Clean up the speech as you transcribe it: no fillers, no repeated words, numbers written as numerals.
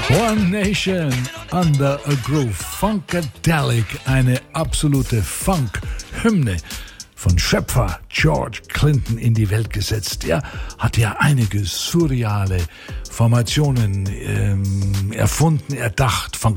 One Nation Under a Groove, Funkadelic, eine absolute Funk-Hymne von Schöpfer George Clinton in die Welt gesetzt. Er hat ja einige surreale Formationen erfunden, erdacht, von